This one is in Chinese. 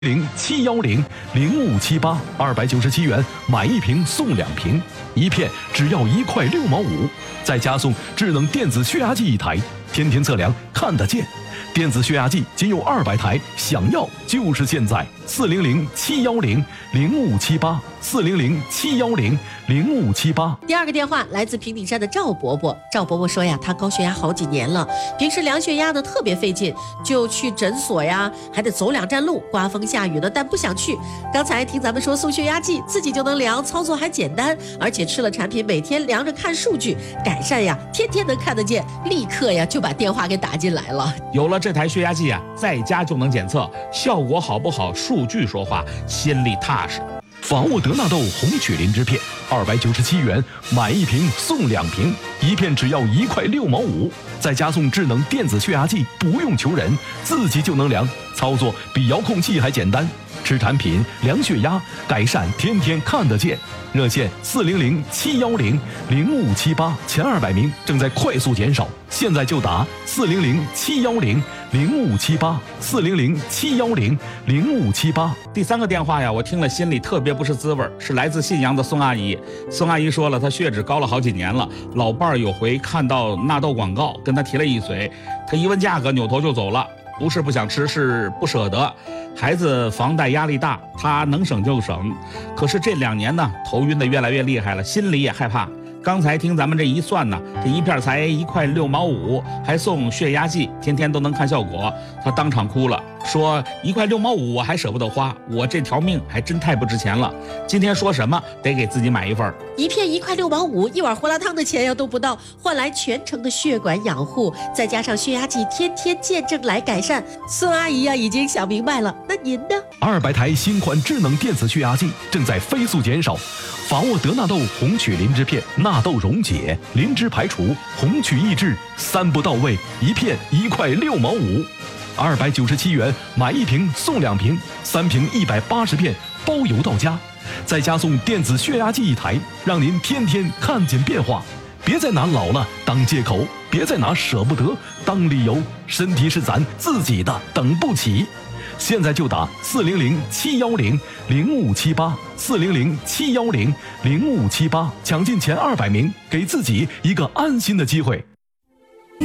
071005578，297元买1瓶送2瓶，1片只要1块6毛5，再加送智能电子血压计1台，天天测量看得见。电子血压计仅有200台，想要就是现在！40071005578，40071005578。 第二个电话来自平顶山的赵伯伯，赵伯伯说呀，他高血压好几年了，平时量血压呢特别费劲，就去诊所呀，还得走2站路，刮风下雨的，但不想去。刚才听咱们说送血压计，自己就能量，操作还简单，而且吃了产品，每天量着看数据，改善呀，天天能看得见，立刻呀就把电话给打进来了。 有了这台血压计啊，在家就能检测，效果好不好，数据说话，心里踏实。 仿沃德纳豆红曲磷脂片，297元买1瓶送2瓶，1片只要1块6毛5，再加送智能电子血压计，不用求人，自己就能量，操作比遥控器还简单。吃产品量血压，改善天天看得见。热线40071005578，前200名正在快速减少，现在就打40071005578，40071005578。 第三个电话呀，我听了心里特别不是滋味，是来自信阳的宋阿姨。宋阿姨说了，她血脂高了好几年了，老伴儿有回看到纳豆广告，跟她提了一嘴，她一问价格，扭头就走了。不是不想吃，是不舍得。孩子房贷压力大，他能省就省。可是这2年呢，头晕的越来越厉害了，心里也害怕。刚才听咱们这一算呢，这1片才1块6毛5，还送血压计，天天都能看效果。他当场哭了，说1块6毛5我还舍不得花，我这条命还真太不值钱了。今天说什么得给自己买1份 ，1片1块6毛5，一碗胡辣汤的钱呀都不到，换来全程的血管养护，再加上血压计天天见证来改善。孙阿姨呀已经想明白了，那您呢 ？200台新款智能电子血压计正在飞速减少，仿沃德纳豆红曲磷脂片，纳豆溶解，磷脂排除，红曲抑制，3步到位，1片1块6毛5，297元买1瓶送2瓶，3瓶180片包邮到家，再加送电子血压计1台，让您天天看见变化。别再拿老了当借口，别再拿舍不得当理由，身体是咱自己的，等不起。现在就打40071005578，40071005578，抢进前200名，给自己一个安心的机会。